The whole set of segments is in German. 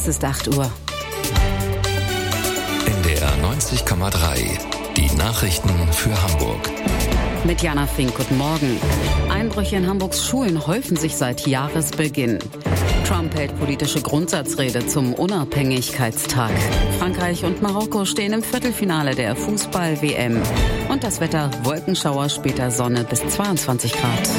Es ist 8 Uhr. NDR 90,3. Die Nachrichten für Hamburg. Mit Jana Fink, guten Morgen. Einbrüche in Hamburgs Schulen häufen sich seit Jahresbeginn. Trump hält politische Grundsatzrede zum Unabhängigkeitstag. Frankreich und Marokko stehen im Viertelfinale der Fußball-WM. Und das Wetter: Wolkenschauer, später Sonne bis 22 Grad.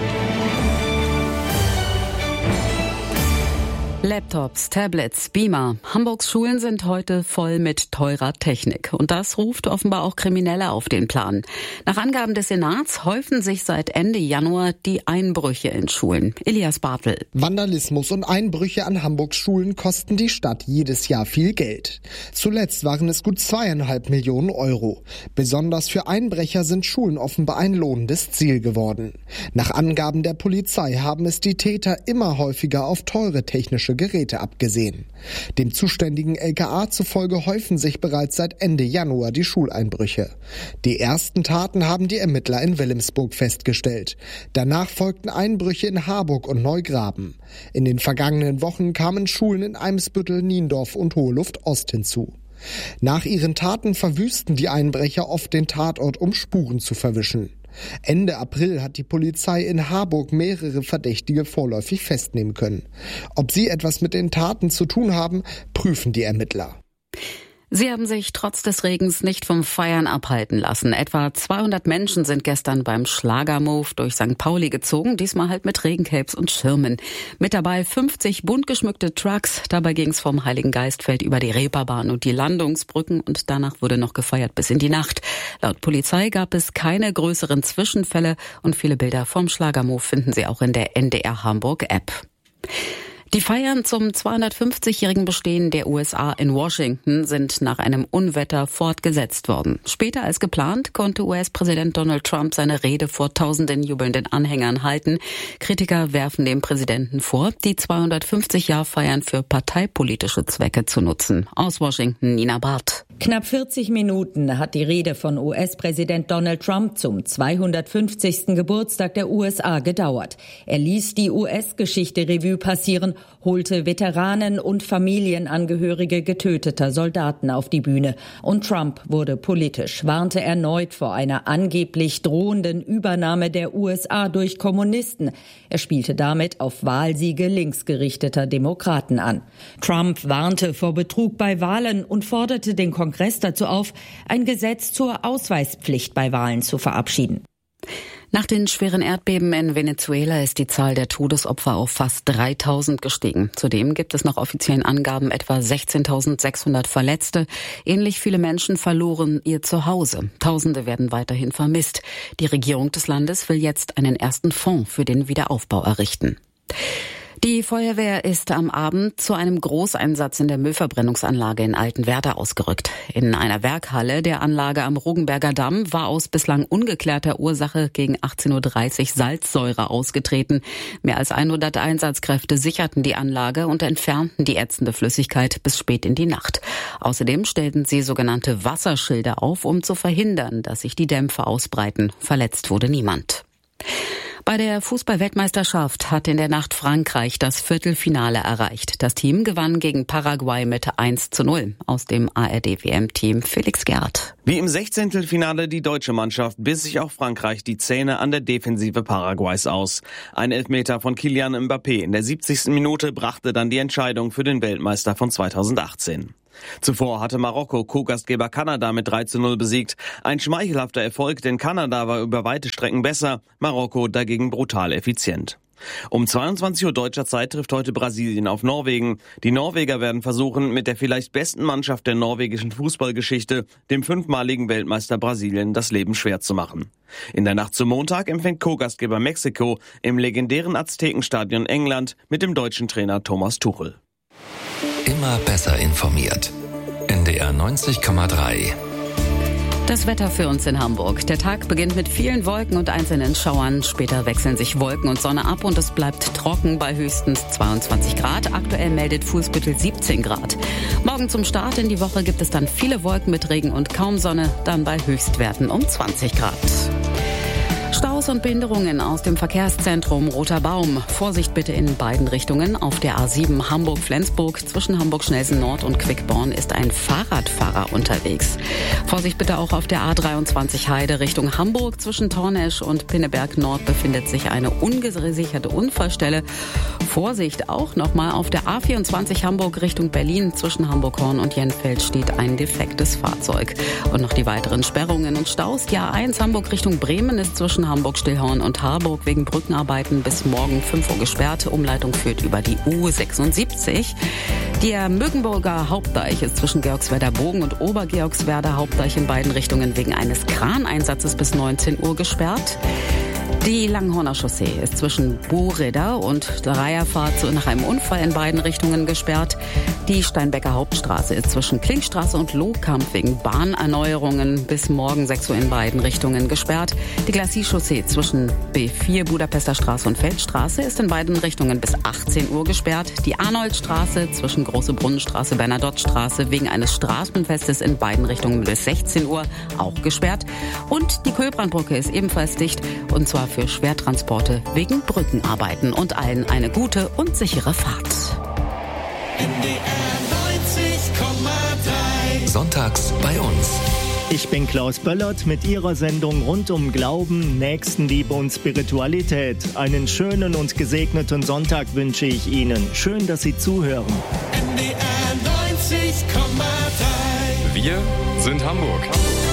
Laptops, Tablets, Beamer. Hamburgs Schulen sind heute voll mit teurer Technik. Und das ruft offenbar auch Kriminelle auf den Plan. Nach Angaben des Senats häufen sich seit Ende Januar die Einbrüche in Schulen. Elias Bartel. Vandalismus und Einbrüche an Hamburgs Schulen kosten die Stadt jedes Jahr viel Geld. Zuletzt waren es gut 2,5 Millionen Euro. Besonders für Einbrecher sind Schulen offenbar ein lohnendes Ziel geworden. Nach Angaben der Polizei haben es die Täter immer häufiger auf teure technische Geräte abgesehen. Dem zuständigen LKA zufolge häufen sich bereits seit Ende Januar die Schuleinbrüche. Die ersten Taten haben die Ermittler in Wilhelmsburg festgestellt. Danach folgten Einbrüche in Harburg und Neugraben. In den vergangenen Wochen kamen Schulen in Eimsbüttel, Niendorf und Hohe Luft Ost hinzu. Nach ihren Taten verwüsten die Einbrecher oft den Tatort, um Spuren zu verwischen. Ende April hat die Polizei in Harburg mehrere Verdächtige vorläufig festnehmen können. Ob sie etwas mit den Taten zu tun haben, prüfen die Ermittler. Sie haben sich trotz des Regens nicht vom Feiern abhalten lassen. Etwa 200 Menschen sind gestern beim Schlagermove durch St. Pauli gezogen, diesmal halt mit Regencapes und Schirmen. Mit dabei 50 bunt geschmückte Trucks. Dabei ging es vom Heiligen Geistfeld über die Reeperbahn und die Landungsbrücken und danach wurde noch gefeiert bis in die Nacht. Laut Polizei gab es keine größeren Zwischenfälle und viele Bilder vom Schlagermove finden Sie auch in der NDR Hamburg App. Die Feiern zum 250-jährigen Bestehen der USA in Washington sind nach einem Unwetter fortgesetzt worden. Später als geplant konnte US-Präsident Donald Trump seine Rede vor tausenden jubelnden Anhängern halten. Kritiker werfen dem Präsidenten vor, die 250-Jahr-Feiern für parteipolitische Zwecke zu nutzen. Aus Washington, Nina Barth. Knapp 40 Minuten hat die Rede von US-Präsident Donald Trump zum 250. Geburtstag der USA gedauert. Er ließ die US-Geschichte Revue passieren, holte Veteranen und Familienangehörige getöteter Soldaten auf die Bühne. Und Trump wurde politisch, warnte erneut vor einer angeblich drohenden Übernahme der USA durch Kommunisten. Er spielte damit auf Wahlsiege linksgerichteter Demokraten an. Trump warnte vor Betrug bei Wahlen und forderte den Kongress dazu auf, ein Gesetz zur Ausweispflicht bei Wahlen zu verabschieden. Nach den schweren Erdbeben in Venezuela ist die Zahl der Todesopfer auf fast 3.000 gestiegen. Zudem gibt es nach offiziellen Angaben etwa 16.600 Verletzte. Ähnlich viele Menschen verloren ihr Zuhause. Tausende werden weiterhin vermisst. Die Regierung des Landes will jetzt einen ersten Fonds für den Wiederaufbau errichten. Die Feuerwehr ist am Abend zu einem Großeinsatz in der Müllverbrennungsanlage in Altenwerder ausgerückt. In einer Werkhalle der Anlage am Ruggenberger Damm war aus bislang ungeklärter Ursache gegen 18.30 Uhr Salzsäure ausgetreten. Mehr als 100 Einsatzkräfte sicherten die Anlage und entfernten die ätzende Flüssigkeit bis spät in die Nacht. Außerdem stellten sie sogenannte Wasserschilder auf, um zu verhindern, dass sich die Dämpfe ausbreiten. Verletzt wurde niemand. Bei der Fußball-Weltmeisterschaft hat in der Nacht Frankreich das Viertelfinale erreicht. Das Team gewann gegen Paraguay mit 1:0. Aus dem ARD-WM-Team Felix Gerth. Wie im 16. die deutsche Mannschaft biss sich auch Frankreich die Zähne an der Defensive Paraguays aus. Ein Elfmeter von Kylian Mbappé in der 70. Minute brachte dann die Entscheidung für den Weltmeister von 2018. Zuvor hatte Marokko Co-Gastgeber Kanada mit 3:0 besiegt. Ein schmeichelhafter Erfolg, denn Kanada war über weite Strecken besser, Marokko dagegen brutal effizient. Um 22 Uhr deutscher Zeit trifft heute Brasilien auf Norwegen. Die Norweger werden versuchen, mit der vielleicht besten Mannschaft der norwegischen Fußballgeschichte, dem 5-maligen Weltmeister Brasilien, das Leben schwer zu machen. In der Nacht zum Montag empfängt Co-Gastgeber Mexiko im legendären Aztekenstadion England mit dem deutschen Trainer Thomas Tuchel. Immer besser informiert. NDR 90,3. Das Wetter für uns in Hamburg. Der Tag beginnt mit vielen Wolken und einzelnen Schauern. Später wechseln sich Wolken und Sonne ab und es bleibt trocken bei höchstens 22 Grad. Aktuell meldet Fuhlsbüttel 17 Grad. Morgen zum Start in die Woche gibt es dann viele Wolken mit Regen und kaum Sonne, dann bei Höchstwerten um 20 Grad. Stau Staus und Behinderungen aus dem Verkehrszentrum Roter Baum. Vorsicht bitte in beiden Richtungen. Auf der A7 Hamburg-Flensburg zwischen Hamburg-Schnelsen-Nord und Quickborn ist ein Fahrradfahrer unterwegs. Vorsicht bitte auch auf der A23 Heide Richtung Hamburg. Zwischen Tornesch und Pinneberg Nord befindet sich eine ungesicherte Unfallstelle. Vorsicht auch nochmal auf der A24 Hamburg Richtung Berlin. Zwischen Hamburg-Horn und Jenfeld steht ein defektes Fahrzeug. Und noch die weiteren Sperrungen und Staus. Die A1 Hamburg Richtung Bremen ist zwischen Hamburg-Stillhorn und Harburg wegen Brückenarbeiten bis morgen 5 Uhr gesperrt. Umleitung führt über die U76. Der Mögenburger Hauptdeich ist zwischen Georgswerder Bogen und Obergeorgswerder Hauptdeich in beiden Richtungen wegen eines Kraneinsatzes bis 19 Uhr gesperrt. Die Langhorner Chaussee ist zwischen Buhredder und Dreierfahrt nach einem Unfall in beiden Richtungen gesperrt. Die Steinbecker Hauptstraße ist zwischen Klinkstraße und Lohkamp wegen Bahnerneuerungen bis morgen 6 Uhr in beiden Richtungen gesperrt. Die Glacis-Chaussee zwischen B4 Budapester Straße und Feldstraße ist in beiden Richtungen bis 18 Uhr gesperrt. Die Arnoldstraße zwischen Große Brunnenstraße, Bernadottstraße wegen eines Straßenfestes in beiden Richtungen bis 16 Uhr auch gesperrt. Und die Köbrandbrücke ist ebenfalls dicht, und zwar für Schwertransporte wegen Brückenarbeiten. Und allen eine gute und sichere Fahrt. NDR 90,3. Sonntags bei uns. Ich bin Klaus Böllert mit Ihrer Sendung rund um Glauben, Nächstenliebe und Spiritualität. Einen schönen und gesegneten Sonntag wünsche ich Ihnen. Schön, dass Sie zuhören. NDR 90,3. Wir sind Hamburg.